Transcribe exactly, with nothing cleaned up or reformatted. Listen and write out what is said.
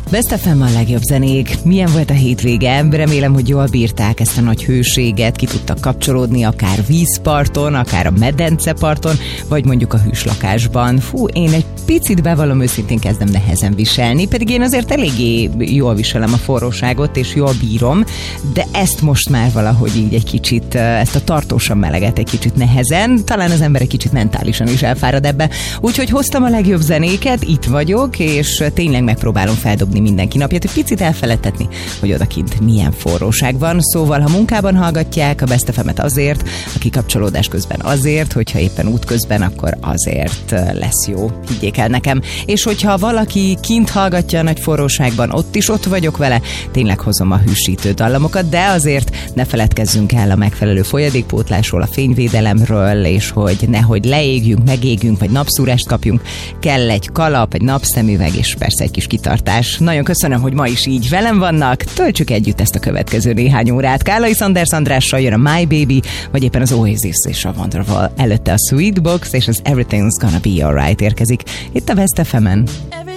Best ef em a legjobb zenék. Milyen volt a hétvége? Remélem, hogy jól bírták ezt a nagy hőséget, ki tudtak kapcsolódni akár vízparton, akár a medenceparton, vagy mondjuk a hűslakásban. Fú, én egy picit bevallom, őszintén kezdem nehezen viselni, pedig én azért eléggé jól viselem a forróságot, és jól bírom, de ezt most már valahogy így egy kicsit, ezt a tartósan meleget egy kicsit nehezen, talán az ember egy kicsit mentálisan is elfárad ebbe. Úgyhogy hoztam a legjobb zenéket, itt vagyok, és tényleg megpróbálom feldobni mindenki napját, hogy picit elfeledtetni, hogy odakint milyen forróság van. Szóval, ha munkában hallgatják a Best ef emet azért, a kikapcsolódás közben azért, hogyha éppen útközben, akkor azért lesz jó. Higgyék el nekem. És hogyha valaki kint hallgatja a nagy forróságban, ott is ott vagyok vele, tényleg hozom a hűsítő dallamokat, de azért ne feledkezzünk el a megfelelő folyadékpótlásról, a fényvédelemről, és hogy nehogy leégjünk, megégjünk, vagy napszúrást kapjunk. Kell egy kalap, egy napszemüveg, és persze egy kis kitartás. Nagyon köszönöm, hogy ma is így velem vannak. Töltsük együtt ezt a következő néhány órát. Kálai Sanders Andrással jön a My Baby, vagy éppen az Oasis és a Wonderwall. Előtte a Sweetbox és az Everything's Gonna Be Alright érkezik. Itt a Best ef emen.